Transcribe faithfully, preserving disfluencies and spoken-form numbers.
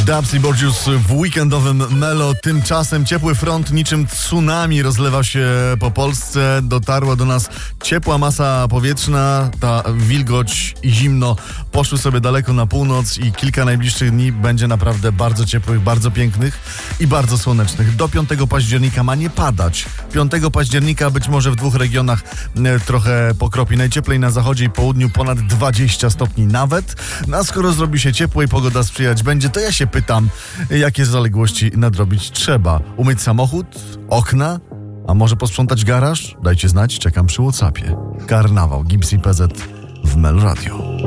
Dubs i Borgius w weekendowym Melo. Tymczasem ciepły front niczym tsunami rozlewa się po Polsce. Dotarła do nas ciepła masa powietrzna. Ta wilgoć i zimno poszły sobie daleko na północ i kilka najbliższych dni będzie naprawdę bardzo ciepłych, bardzo pięknych i bardzo słonecznych. Do piątego października ma nie padać. piątego października być może w dwóch regionach trochę pokropi. Najcieplej na zachodzie i południu ponad dwadzieścia stopni nawet. No a skoro zrobi się ciepło i pogoda sprzyjać będzie, to ja się pytam, jakie zaległości nadrobić trzeba. Umyć samochód? Okna? A może posprzątać garaż? Dajcie znać, czekam przy WhatsAppie. Karnawał, Gibbs i P Z w Mel Radio.